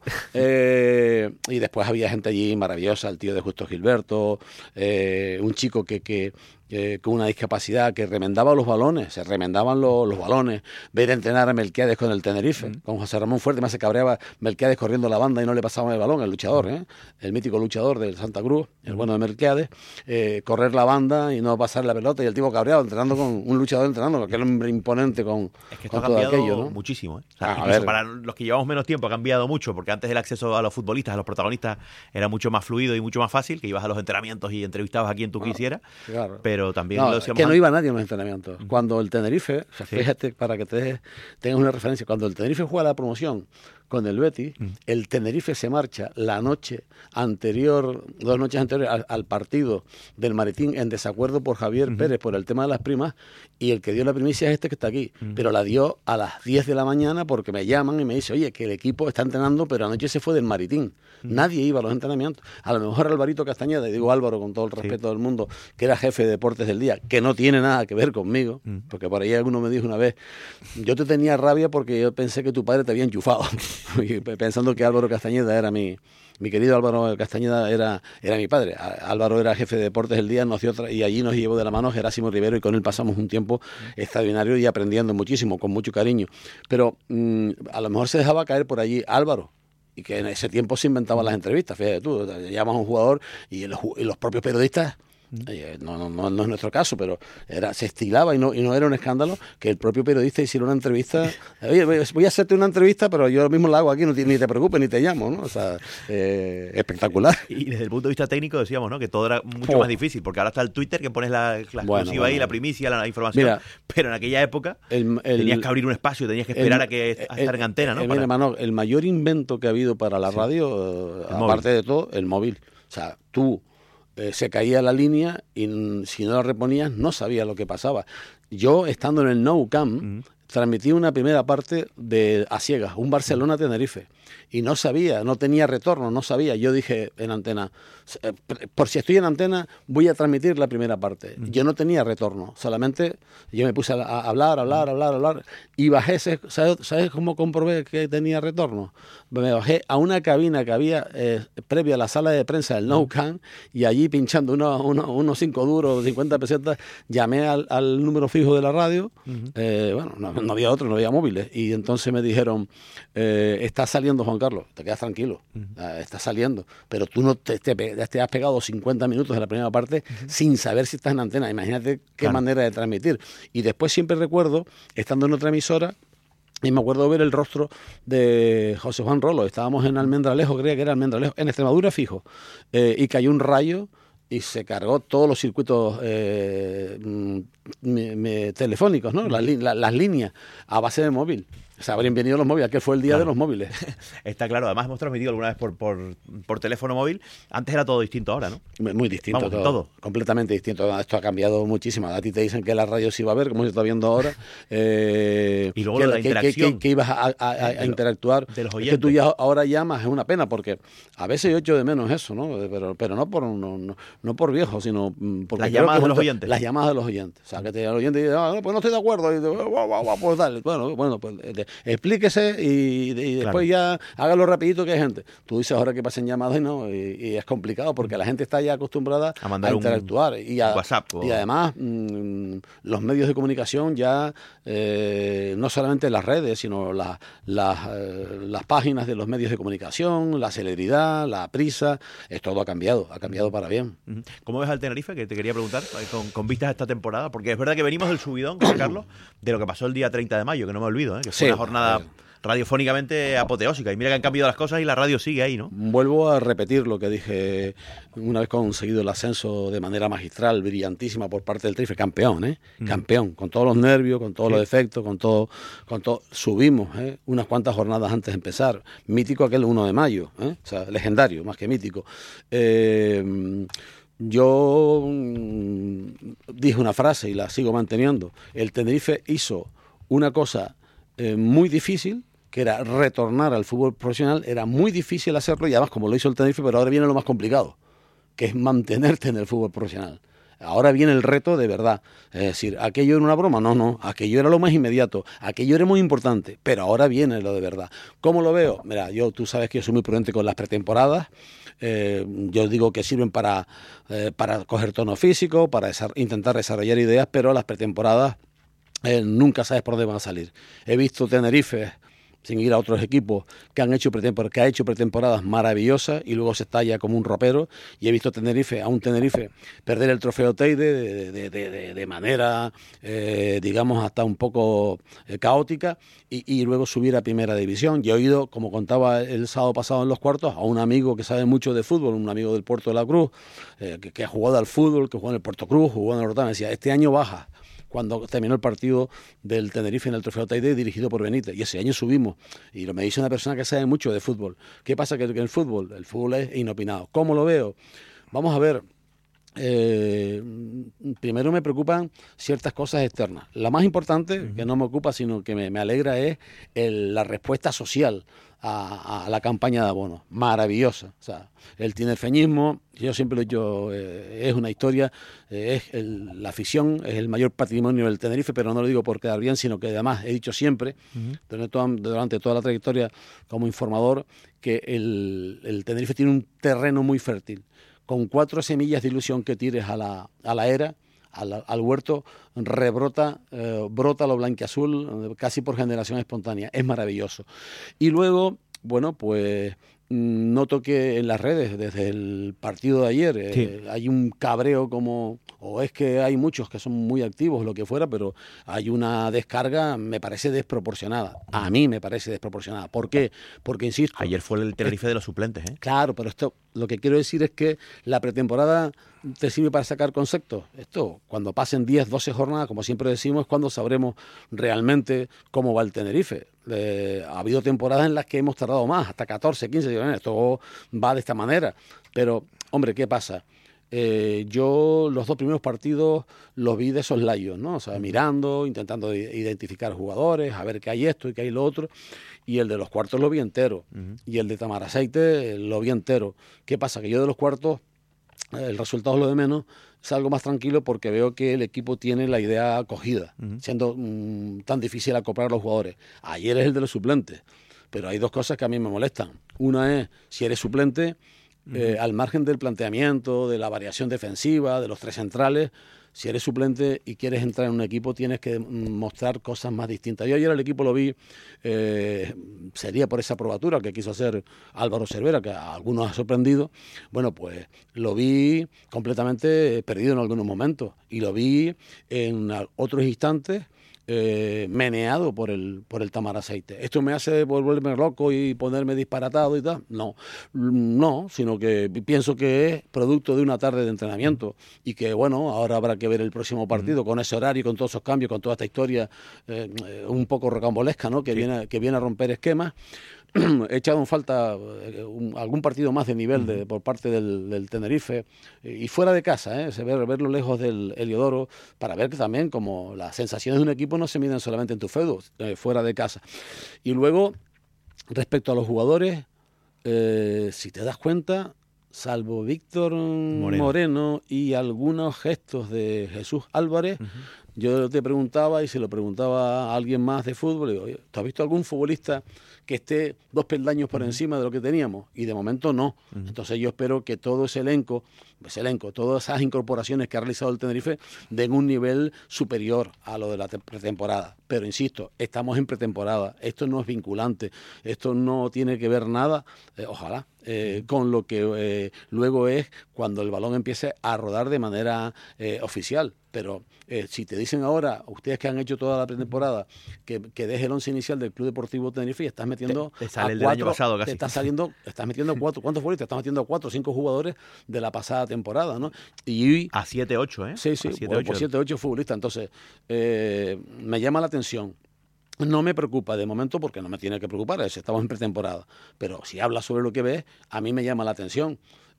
eh, y después había gente allí maravillosa, el tío de Justo Gilberto, eh, un chico que, que Eh, con una discapacidad que remendaba los balones, se remendaban los, los balones, ver entrenar a Melquiades con el Tenerife, mm. con José Ramón Fuerte, más se cabreaba Melquiades corriendo la banda y no le pasaban el balón, el luchador, ¿eh? el mítico luchador del Santa Cruz, el bueno de Melquiades, eh, correr la banda y no pasar la pelota, y el tipo cabreado entrenando con un luchador entrenando, aquel hombre imponente con, es que con esto todo ha cambiado aquello, ¿no? muchísimo, ¿eh? O sea, ah, incluso para los que llevamos menos tiempo ha cambiado mucho, porque antes el acceso a los futbolistas, a los protagonistas, era mucho más fluido y mucho más fácil, que ibas a los entrenamientos y entrevistabas a quien tú quisieras, claro. pero también no, lo decíamos que no antes. iba nadie en los entrenamientos. Cuando el Tenerife, o sea, sí. fíjate para que te tengas una referencia, cuando el Tenerife juega la promoción con el Betis, mm. el Tenerife se marcha la noche anterior, dos noches anteriores al, al partido del Maritín en desacuerdo por Javier mm. Pérez por el tema de las primas, y el que dio la primicia es este que está aquí, mm. pero la dio a las diez de la mañana porque me llaman y me dice, oye, que el equipo está entrenando, pero anoche se fue del Maritín. Mm. Nadie iba a los entrenamientos. A lo mejor Alvarito Castañeda, y digo Álvaro con todo el respeto sí. del mundo, que era jefe de deportes del día, que no tiene nada que ver conmigo, mm. porque por ahí alguno me dijo una vez, yo te tenía rabia porque yo pensé que tu padre te había enchufado. Pensando que Álvaro Castañeda era mi, mi querido Álvaro Castañeda era, era mi padre. Álvaro era jefe de deportes del día, nos dio otra, y allí nos llevó de la mano Gerásimo Rivero, y con él pasamos un tiempo extraordinario y aprendiendo muchísimo, con mucho cariño. Pero mmm, a lo mejor se dejaba caer por allí Álvaro, y que en ese tiempo se inventaban las entrevistas. Fíjate tú, llamas a un jugador y los, y los propios periodistas, No, no, no, no es nuestro caso, pero era, se estilaba y no, y no era un escándalo que el propio periodista hiciera una entrevista. Oye, voy a hacerte una entrevista, pero yo mismo la hago aquí, no te, ni te preocupes, ni te llamo, ¿no? O sea, eh, espectacular. Y desde el punto de vista técnico decíamos, ¿no? Que todo era mucho oh. más difícil, porque ahora está el Twitter que pones la, la exclusiva bueno, bueno, ahí, la primicia, la, la información. Mira, pero en aquella época el, el, tenías que abrir un espacio, tenías que esperar el, a que a estar el, en antena, ¿no? El, Para... mira, Manol, el mayor invento que ha habido para la radio, sí. aparte móvil. de todo, el móvil. O sea, tú eh, se caía la línea y mm, si no la reponías no sabía lo que pasaba. Yo, estando en el Nou Camp, uh-huh. transmití una primera parte de a ciegas, un Barcelona-Tenerife, y no sabía, no tenía retorno, no sabía. Yo dije en antena, por si estoy en antena, voy a transmitir la primera parte. Uh-huh. Yo no tenía retorno, solamente yo me puse a, a hablar, hablar, hablar, hablar, y bajé, ¿sabes, ¿sabes cómo comprobé que tenía retorno? Me bajé a una cabina que había eh, previa a la sala de prensa del Nou Camp, y allí pinchando unos uno, uno cinco duros, cincuenta pesetas, llamé al, al número fijo de la radio. Uh-huh. eh, bueno, no, no había otro, no había móviles, y entonces me dijeron, eh, está saliendo Juan Carlos, te quedas tranquilo, uh-huh. eh, está saliendo, pero tú no te, te, te has pegado cincuenta minutos de la primera parte uh-huh. sin saber si estás en antena. Imagínate qué claro. manera de transmitir. Y después siempre recuerdo, estando en otra emisora, y me acuerdo ver el rostro de José Juan Rolo. Estábamos en Almendralejo, creía que era Almendralejo, en Extremadura fijo, eh, y cayó un rayo y se cargó todos los circuitos eh, me, me, telefónicos, ¿no? Las, la, las líneas a base de móvil. O sea, habrían venido los móviles, aquel fue el día claro. de los móviles. Está claro, además hemos transmitido alguna vez por, por, por teléfono móvil. Antes era todo distinto ahora, ¿no? Muy distinto. Vamos, todo, todo. Completamente distinto. Esto ha cambiado muchísimo. A ti te dicen que la radio se iba a ver, como se está viendo ahora. Eh, y luego que, la que, interacción. Que, que, que ibas a, a, a, a interactuar. De los oyentes. Es que tú ya ahora llamas, es una pena, porque a veces yo echo de menos eso, ¿no? Pero, pero no por no, no, no por viejo, sino porque... Las llamadas de los oyentes. Las llamadas de los oyentes. O sea, que te el oyente dice, ah, pues no estoy de acuerdo. Y dice, guau, guau, guau, pues dale. Bueno, bueno, pues eh, explíquese y, y después claro. ya hágalo rapidito que hay gente. Tú dices ahora que pasen llamadas y no, y, y es complicado porque la gente está ya acostumbrada a, mandar a interactuar un, y, a, un WhatsApp o... y además mmm, los medios de comunicación ya eh, no solamente las redes sino la, la, eh, las páginas de los medios de comunicación, la celeridad, la prisa, es todo ha cambiado, ha cambiado para bien. ¿Cómo ves al Tenerife? Que te quería preguntar con, con vistas a esta temporada, porque es verdad que venimos del subidón, Juan Carlos, de lo que pasó el día treinta de mayo, que no me olvido, ¿eh? Que fue sí, una jornada radiofónicamente apoteósica, y mira que han cambiado las cosas y la radio sigue ahí, ¿no? Vuelvo a repetir lo que dije una vez conseguido el ascenso de manera magistral, brillantísima por parte del Tenerife, campeón, ¿eh? Mm. Campeón, con todos los nervios, con todos sí. los defectos, con todo, con todo, subimos, ¿eh? Unas cuantas jornadas antes de empezar, mítico aquel uno de mayo, ¿eh? O sea, legendario, más que mítico. Eh, yo mmm, dije una frase y la sigo manteniendo, el Tenerife hizo una cosa eh, muy difícil, que era retornar al fútbol profesional. Era muy difícil hacerlo y además como lo hizo el Tenerife, pero ahora viene lo más complicado, que es mantenerte en el fútbol profesional. Ahora viene el reto de verdad. Es decir, aquello era una broma, no, no, aquello era lo más inmediato, aquello era muy importante, pero ahora viene lo de verdad. ¿Cómo lo veo? Mira, yo, tú sabes que yo soy muy prudente con las pretemporadas. Eh, yo digo que sirven para, eh, para coger tono físico, para desa- intentar desarrollar ideas, pero las pretemporadas eh, nunca sabes por dónde van a salir. He visto Tenerife, sin ir a otros equipos, que han hecho pretempor- que ha hecho pretemporadas maravillosas y luego se estalla como un ropero, y he visto Tenerife, a un Tenerife perder el trofeo Teide de, de, de, de, de manera, eh, digamos, hasta un poco eh, caótica, y, y luego subir a primera división. Y he oído, como contaba el sábado pasado en los cuartos, a un amigo que sabe mucho de fútbol, un amigo del Puerto de la Cruz, eh, que, que ha jugado al fútbol, que jugó en el Puerto Cruz, jugó en el Rotana, me decía, este año baja, cuando terminó el partido del Tenerife en el Trofeo Teide dirigido por Benítez, y ese año subimos, y lo me dice una persona que sabe mucho de fútbol. ¿Qué pasa? Que, que el fútbol, el fútbol es inopinado. ¿Cómo lo veo? Vamos a ver, eh, primero me preocupan ciertas cosas externas. La más importante, uh-huh. que no me ocupa, sino que me, me alegra, es el, la respuesta social a, a la campaña de abonos. Maravillosa. O sea, el tinerfeñismo, yo siempre lo he dicho, eh, es una historia, eh, es el, la afición, es el mayor patrimonio del Tenerife, pero no lo digo por quedar bien, sino que además he dicho siempre, uh-huh. durante, toda, durante toda la trayectoria como informador, que el, el Tenerife tiene un terreno muy fértil. Con cuatro semillas de ilusión que tires a la, a la era, al, al huerto, rebrota, eh, brota lo blanquiazul casi por generación espontánea. Es maravilloso. Y luego, bueno, pues noto que en las redes, desde el partido de ayer, eh, sí. hay un cabreo como, o es que hay muchos que son muy activos, lo que fuera, pero hay una descarga, me parece desproporcionada. A mí me parece desproporcionada. ¿Por qué? Porque, insisto... Ayer fue el Tenerife de los suplentes, ¿eh? Claro, pero esto, lo que quiero decir es que la pretemporada te sirve para sacar conceptos. Esto, cuando pasen diez, doce jornadas, como siempre decimos, es cuando sabremos realmente cómo va el Tenerife. Eh, ha habido temporadas en las que hemos tardado más, hasta catorce, quince, esto va de esta manera. Pero, hombre, ¿qué pasa? eh, yo los dos primeros partidos los vi de soslayo, ¿no? O sea, mirando, intentando identificar jugadores, a ver qué hay esto y qué hay lo otro. Y el de los cuartos lo vi entero. Uh-huh. Y el de Tamaraceite lo vi entero. ¿Qué pasa? Que yo de los cuartos, eh, el resultado es lo de menos, salgo más tranquilo porque veo que el equipo tiene la idea cogida, uh-huh. siendo mm, tan difícil acoplar a los jugadores. Ayer es el de los suplentes, pero hay dos cosas que a mí me molestan. Una es, si eres suplente, uh-huh. eh, al margen del planteamiento, de la variación defensiva, de los tres centrales, si eres suplente y quieres entrar en un equipo, tienes que mostrar cosas más distintas. Yo ayer el equipo lo vi, eh, sería por esa probatura que quiso hacer Álvaro Cervera, que a algunos ha sorprendido. Bueno, pues lo vi completamente perdido en algunos momentos y lo vi en otros instantes Eh, meneado por el por el Tamaraceite. ¿Esto me hace volverme loco y ponerme disparatado y tal? No, no, sino que pienso que es producto de una tarde de entrenamiento y que, bueno, ahora habrá que ver el próximo partido con ese horario, con todos esos cambios, con toda esta historia eh, un poco rocambolesca, ¿no? Que, sí. viene, que viene a romper esquemas. He echado en falta un, algún partido más de nivel de, por parte del, del Tenerife y fuera de casa, ¿eh? Se ve, verlo lejos del Heliodoro para ver que también como las sensaciones de un equipo no se miden solamente en tu feudo, eh, fuera de casa. Y luego, respecto a los jugadores, eh, si te das cuenta, salvo Víctor Moreno. Moreno y algunos gestos de Jesús Álvarez, uh-huh. yo te preguntaba, y se lo preguntaba a alguien más de fútbol, digo, ¿tú has visto algún futbolista que esté dos peldaños por uh-huh. encima de lo que teníamos? Y de momento no. Uh-huh. Entonces yo espero que todo ese elenco, ese elenco, todas esas incorporaciones que ha realizado el Tenerife den un nivel superior a lo de la pretemporada. Pero insisto, estamos en pretemporada, esto no es vinculante, esto no tiene que ver nada, eh, ojalá, eh, con lo que eh, luego es cuando el balón empiece a rodar de manera eh, oficial. Pero eh, si te dicen ahora, ustedes que han hecho toda la pretemporada, que, que deje el once inicial del Club Deportivo Tenerife y estás metiendo te, te sale a el cuatro, del año pasado casi. Te estás saliendo, estás metiendo cuatro, ¿cuántos futbolistas? Estás metiendo cuatro o cinco jugadores de la pasada temporada, ¿no? Y a siete ocho, ¿eh? Sí, sí, siete ocho. Por siete ocho futbolistas. Entonces, eh, me llama la atención. No me preocupa de momento porque no me tiene que preocupar, es, estamos en pretemporada. Pero si hablas sobre lo que ves, a mí me llama la atención.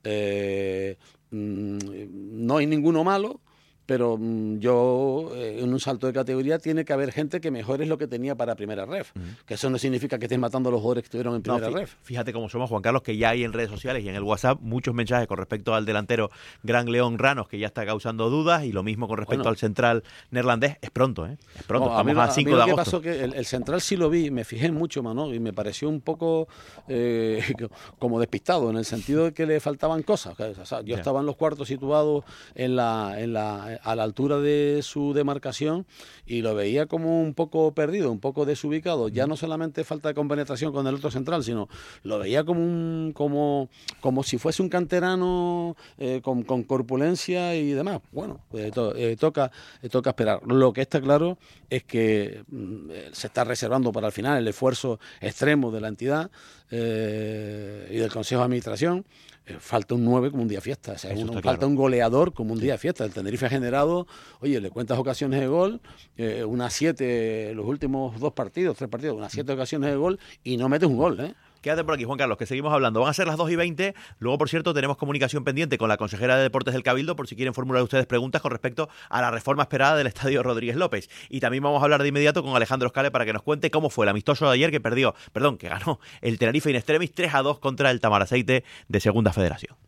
Eh, mmm, no hay ninguno malo, pero mmm, yo eh, en un salto de categoría tiene que haber gente que mejore lo que tenía para primera ref, uh-huh. que eso no significa que estés matando a los jugadores que estuvieron en primera no, ref. Fíjate cómo somos, Juan Carlos, que ya hay en redes sociales y en el WhatsApp muchos mensajes con respecto al delantero Gran León Ranos, que ya está causando dudas, y lo mismo con respecto bueno, al central neerlandés. Es pronto, ¿eh? Es pronto, no, estamos a, a cinco de agosto. Lo que pasó que el, el central sí lo vi, me fijé mucho, mano, y me pareció un poco eh, como despistado, en el sentido de que le faltaban cosas. O sea, yo yeah. estaba en los cuartos situados en la, en la, a la altura de su demarcación y lo veía como un poco perdido, un poco desubicado. Ya no solamente falta de compenetración con el otro central, sino lo veía como un como como si fuese un canterano eh, con, con corpulencia y demás. Bueno, eh, to, eh, toca eh, toca esperar. Lo que está claro es que eh, se está reservando para el final el esfuerzo extremo de la entidad eh, y del Consejo de Administración. Eh, falta un nueve como un día fiesta, o sea, uno, falta claro. un goleador como un sí. día fiesta. El Tenerife ha generado, oye, le cuentas ocasiones de gol, eh, unas siete, los últimos dos partidos, tres partidos, unas siete ocasiones de gol y no metes un gol, ¿eh? Quédate por aquí, Juan Carlos, que seguimos hablando. Van a ser las dos y veinte. Luego, por cierto, tenemos comunicación pendiente con la consejera de Deportes del Cabildo, por si quieren formular ustedes preguntas con respecto a la reforma esperada del Estadio Rodríguez López. Y también vamos a hablar de inmediato con Alejandro Scale para que nos cuente cómo fue el amistoso de ayer que perdió, perdón, que ganó el Tenerife in extremis tres a dos contra el Tamaraceite de Segunda Federación.